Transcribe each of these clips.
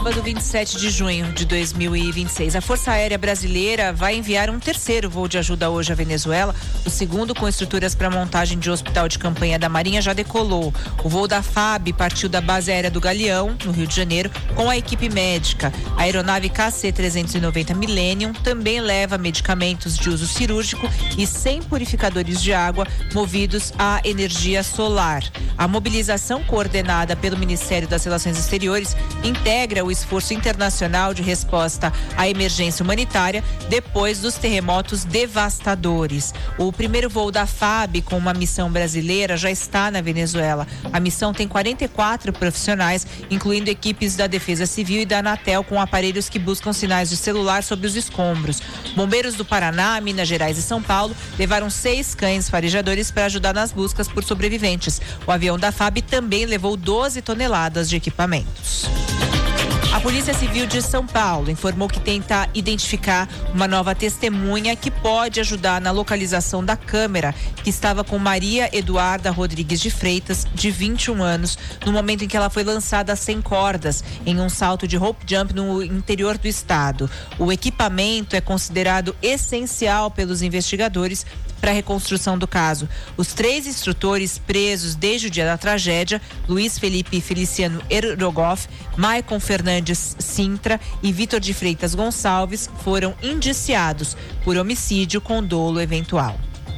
sábado, 27 de junho de 2026. A Força Aérea Brasileira vai enviar um terceiro voo de ajuda hoje à Venezuela. O segundo, com estruturas para montagem de hospital de campanha da Marinha, já decolou. O voo da FAB partiu da base aérea do Galeão, no Rio de Janeiro, com a equipe médica. A aeronave KC-390 Millennium também leva medicamentos de uso cirúrgico e 100 purificadores de água movidos à energia solar. A mobilização coordenada pelo Ministério das Relações Exteriores integra o esforço internacional de resposta à emergência humanitária depois dos terremotos devastadores. O primeiro voo da FAB com uma missão brasileira já está na Venezuela. A missão tem 44 profissionais, incluindo equipes da Defesa Civil e da Anatel, com aparelhos que buscam sinais de celular sobre os escombros. Bombeiros do Paraná, Minas Gerais e São Paulo levaram 6 cães farejadores para ajudar nas buscas por sobreviventes. O avião da FAB também levou 12 toneladas de equipamentos. A Polícia Civil de São Paulo informou que tenta identificar uma nova testemunha que pode ajudar na localização da câmera que estava com Maria Eduarda Rodrigues de Freitas, de 21 anos, no momento em que ela foi lançada sem cordas em um salto de rope jump no interior do estado. O equipamento é considerado essencial pelos investigadores para a reconstrução do caso. Os 3 instrutores presos desde o dia da tragédia, Luiz Felipe Feliciano Erdogoff, Maicon Fernandes Sintra e Vitor de Freitas Gonçalves, foram indiciados por homicídio com dolo eventual.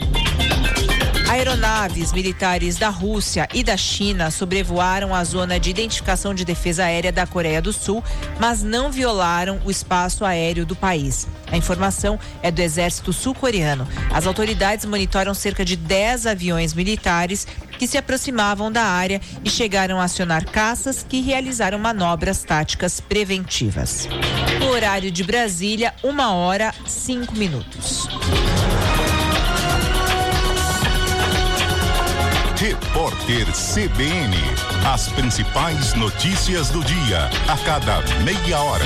Aeronaves militares da Rússia e da China sobrevoaram a zona de identificação de defesa aérea da Coreia do Sul, mas não violaram o espaço aéreo do país. A informação é do exército sul-coreano. As autoridades monitoram cerca de 10 aviões militares que se aproximavam da área e chegaram a acionar caças que realizaram manobras táticas preventivas. No horário de Brasília, 1h05. Repórter CBN. As principais notícias do dia, a cada meia hora.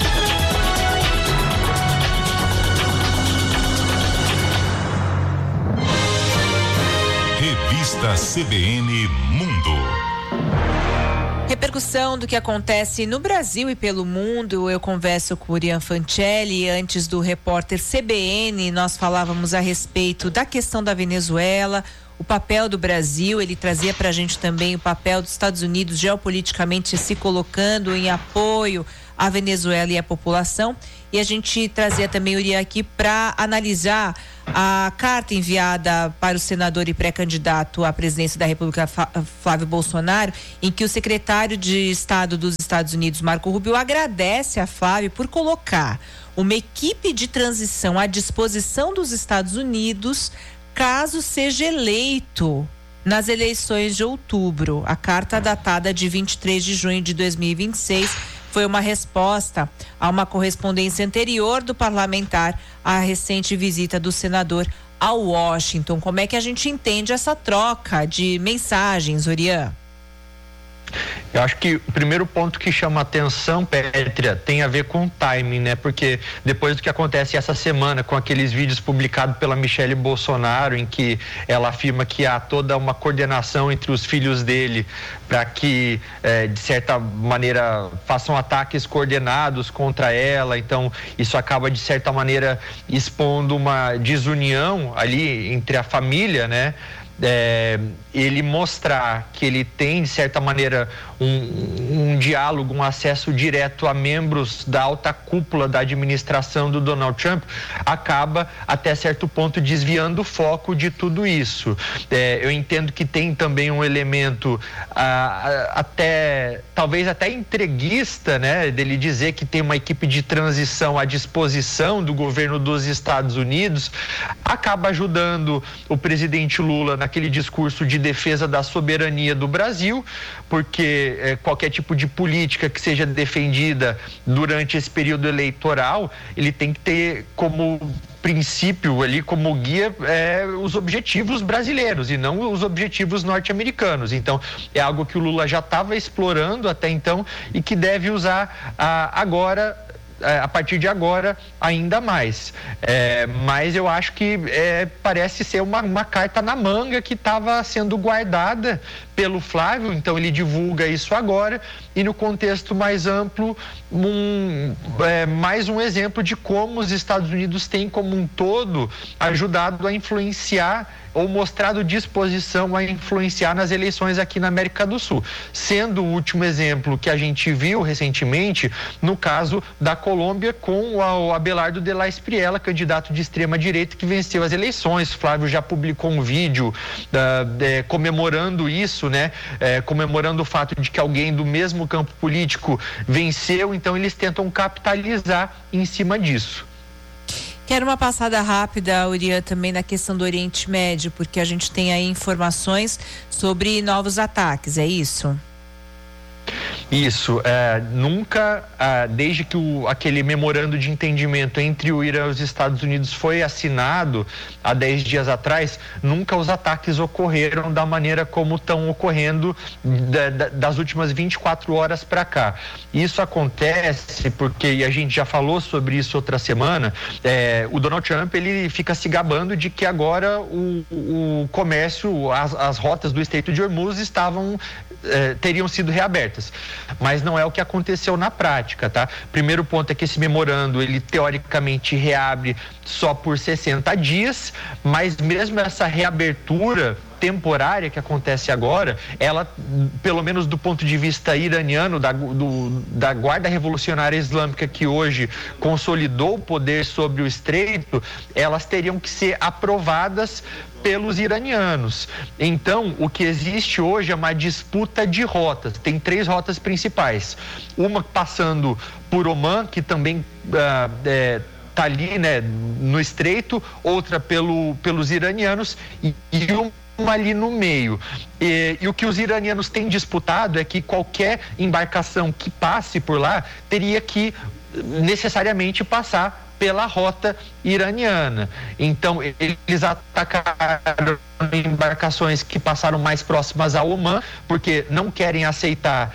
Revista CBN Mundo. Repercussão do que acontece no Brasil e pelo mundo. Eu converso com o Urian Fancelli. Antes do repórter CBN, nós falávamos a respeito da questão da Venezuela, o papel do Brasil. Ele trazia para a gente também o papel dos Estados Unidos geopoliticamente se colocando em apoio à Venezuela e à população. E a gente trazia também, Urian, aqui para analisar a carta enviada para o senador e pré-candidato à presidência da República, Flávio Bolsonaro, em que o secretário de Estado dos Estados Unidos, Marco Rubio, agradece a Flávio por colocar uma equipe de transição à disposição dos Estados Unidos caso seja eleito nas eleições de outubro. A carta datada de 23 de junho de 2026 foi uma resposta a uma correspondência anterior do parlamentar à recente visita do senador a Washington. Como é que a gente entende essa troca de mensagens, Urian? Eu acho que o primeiro ponto que chama atenção, Pétria, tem a ver com o timing, né? Porque depois do que acontece essa semana com aqueles vídeos publicados pela Michele Bolsonaro, em que ela afirma que há toda uma coordenação entre os filhos dele para que, de certa maneira, façam ataques coordenados contra ela. Então, isso acaba, de certa maneira, expondo uma desunião ali entre a família, né? Ele mostrar que ele tem, de certa maneira, um diálogo, um acesso direto a membros da alta cúpula da administração do Donald Trump, acaba, até certo ponto, desviando o foco de tudo isso. Eu entendo que tem também um elemento talvez até entreguista, né, dele dizer que tem uma equipe de transição à disposição do governo dos Estados Unidos, acaba ajudando o presidente Lula naquele discurso de defesa da soberania do Brasil, porque qualquer tipo de política que seja defendida durante esse período eleitoral, ele tem que ter como princípio ali, como guia, os objetivos brasileiros e não os objetivos norte-americanos. Então, é algo que o Lula já estava explorando até então e que deve usar agora, a partir de agora, ainda mais. Mas eu acho que parece ser uma carta na manga que estava sendo guardada pelo Flávio, então ele divulga isso agora, e no contexto mais amplo, mais um exemplo de como os Estados Unidos têm como um todo ajudado a influenciar ou mostrado disposição a influenciar nas eleições aqui na América do Sul, sendo o último exemplo que a gente viu recentemente no caso da Colômbia com o Abelardo de la Espriella, candidato de extrema direita que venceu as eleições. Flávio já publicou um vídeo comemorando isso, né? Comemorando o fato de que alguém do mesmo campo político venceu, então eles tentam capitalizar em cima disso. Quero uma passada rápida, Urian, também na questão do Oriente Médio, porque a gente tem aí informações sobre novos ataques, é isso? Isso, nunca, desde que aquele memorando de entendimento entre o Irã e os Estados Unidos foi assinado há 10 dias atrás, nunca os ataques ocorreram da maneira como estão ocorrendo das últimas 24 horas para cá. Isso acontece porque, e a gente já falou sobre isso outra semana, o Donald Trump ele fica se gabando de que agora o comércio, as rotas do Estreito de Hormuz teriam sido reabertas, mas não é o que aconteceu na prática, tá? Primeiro ponto é que esse memorando, ele teoricamente reabre só por 60 dias, mas mesmo essa reabertura temporária que acontece agora, ela, pelo menos do ponto de vista iraniano, da Guarda Revolucionária Islâmica, que hoje consolidou o poder sobre o Estreito, elas teriam que ser aprovadas pelos iranianos. Então, o que existe hoje é uma disputa de rotas. Tem 3 rotas principais. Uma passando por Omã, que também está ali, né, no Estreito, outra pelos iranianos e uma ali no meio. E o que os iranianos têm disputado é que qualquer embarcação que passe por lá teria que necessariamente passar pela rota iraniana. Então, eles atacaram embarcações que passaram mais próximas a Omã, porque não querem aceitar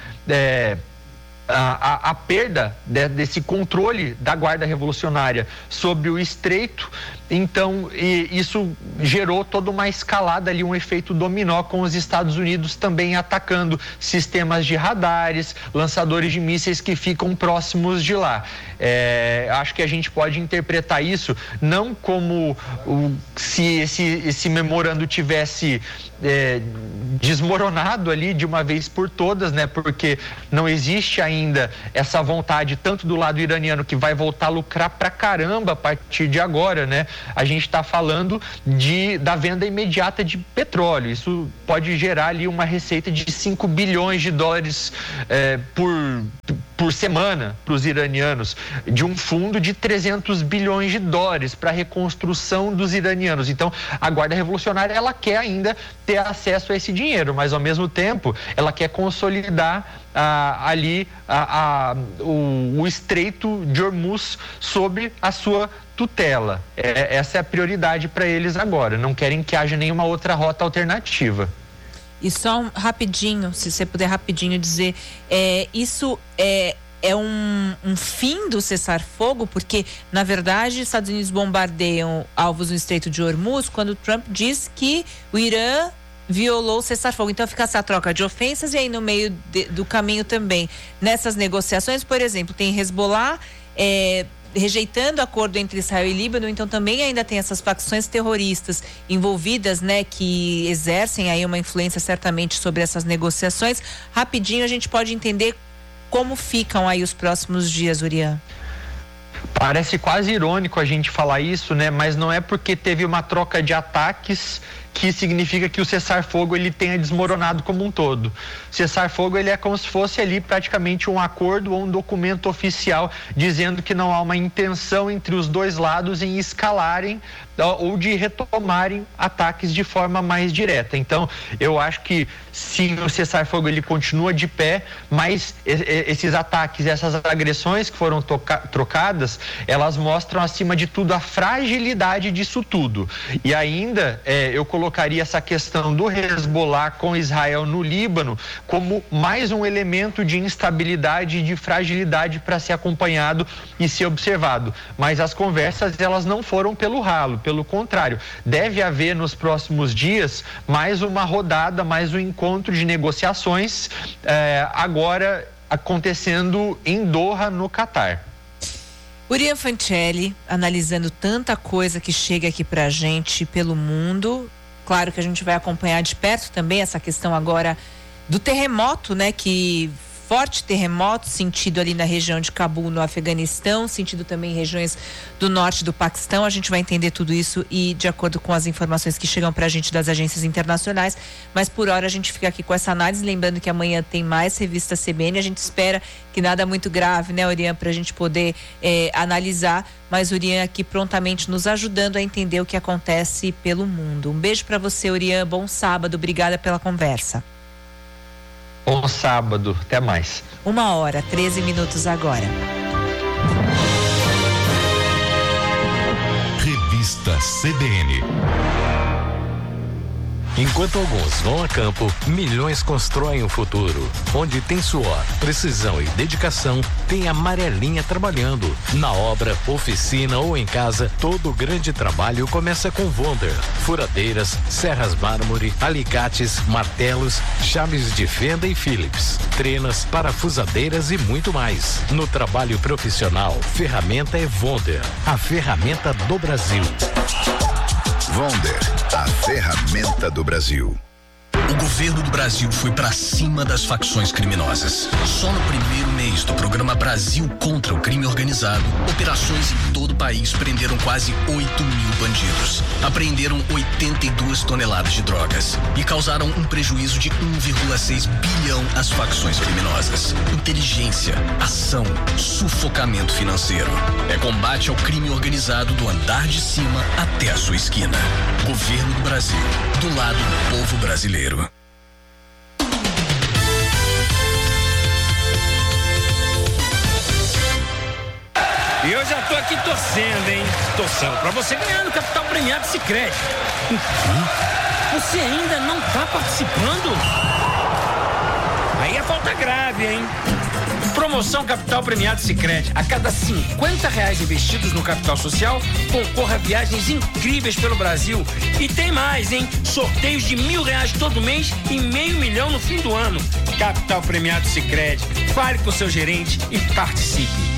a perda desse controle da Guarda Revolucionária sobre o Estreito. Então, isso gerou toda uma escalada ali, um efeito dominó, com os Estados Unidos também atacando sistemas de radares, lançadores de mísseis que ficam próximos de lá. Acho que a gente pode interpretar isso não como se esse memorando tivesse desmoronado ali de uma vez por todas, né? Porque não existe ainda essa vontade tanto do lado iraniano, que vai voltar a lucrar pra caramba a partir de agora, né? A gente está falando da venda imediata de petróleo. Isso pode gerar ali uma receita de 5 bilhões de dólares por semana para os iranianos, de um fundo de 300 bilhões de dólares para a reconstrução dos iranianos. Então, a Guarda Revolucionária, ela quer ainda ter acesso a esse dinheiro, mas ao mesmo tempo ela quer consolidar o Estreito de Hormuz sob a sua tutela. Essa é a prioridade para eles agora. Não querem que haja nenhuma outra rota alternativa. E só rapidinho, se você puder rapidinho dizer, isso é um fim do cessar-fogo? Porque, na verdade, os Estados Unidos bombardeiam alvos no Estreito de Hormuz quando Trump diz que o Irã violou o cessar-fogo. Então fica essa troca de ofensas, e aí no meio do caminho também, nessas negociações, por exemplo, tem Hezbollah rejeitando o acordo entre Israel e Líbano. Então também ainda tem essas facções terroristas envolvidas, né, que exercem aí uma influência certamente sobre essas negociações. Rapidinho, a gente pode entender como ficam aí os próximos dias, Urian. Parece quase irônico a gente falar isso, né? Mas não é porque teve uma troca de ataques que significa que o cessar-fogo ele tenha desmoronado como um todo. O cessar-fogo ele é como se fosse ali praticamente um acordo ou um documento oficial dizendo que não há uma intenção entre os dois lados em escalarem ou de retomarem ataques de forma mais direta. Então, eu acho que sim, o cessar-fogo ele continua de pé, mas esses ataques, essas agressões que foram trocadas, elas mostram acima de tudo a fragilidade disso tudo. E ainda eu colocaria essa questão do Hezbollah com Israel no Líbano como mais um elemento de instabilidade e de fragilidade para ser acompanhado e ser observado. Mas as conversas, elas não foram pelo ralo. Pelo contrário, deve haver nos próximos dias mais uma rodada, mais um encontro de negociações, agora acontecendo em Doha, no Catar. Urian Fancelli, analisando tanta coisa que chega aqui pra gente pelo mundo. Claro que a gente vai acompanhar de perto também essa questão agora do terremoto, né? Forte terremoto sentido ali na região de Cabul, no Afeganistão, sentido também em regiões do norte do Paquistão. A gente vai entender tudo isso e de acordo com as informações que chegam pra gente das agências internacionais, mas por hora a gente fica aqui com essa análise, lembrando que amanhã tem mais revista CBN, a gente espera que nada muito grave, né, Urian, pra gente poder analisar, mas Urian aqui prontamente nos ajudando a entender o que acontece pelo mundo. Um beijo pra você, Urian, bom sábado, obrigada pela conversa. Bom sábado, até mais. 1h13 agora. Revista CBN. Enquanto alguns vão a campo, milhões constroem o futuro. Onde tem suor, precisão e dedicação, tem a Amarelinha trabalhando. Na obra, oficina ou em casa, todo grande trabalho começa com Wonder. Furadeiras, serras mármore, alicates, martelos, chaves de fenda e Phillips, trenas, parafusadeiras e muito mais. No trabalho profissional, ferramenta é Wonder, a ferramenta do Brasil. Wonder, a ferramenta do Brasil. O governo do Brasil foi pra cima das facções criminosas. Só no primeiro mês do programa Brasil contra o Crime Organizado, operações em todo o país prenderam quase 8.000 bandidos. Apreenderam 82 toneladas de drogas e causaram um prejuízo de 1,6 bilhão às facções criminosas. Inteligência, ação, sufocamento financeiro. É combate ao crime organizado do andar de cima até a sua esquina. Governo do Brasil, do lado do povo brasileiro. E eu já tô aqui torcendo, hein? Torcendo pra você ganhar no Capital Premiado Sicredi. Você ainda não tá participando? Aí é falta grave, hein? Promoção Capital Premiado Sicredi. A cada R$50 investidos no capital social, concorra a viagens incríveis pelo Brasil. E tem mais, hein? Sorteios de R$1.000 todo mês e R$500 mil no fim do ano. Capital Premiado Sicredi. Fale com seu gerente e participe.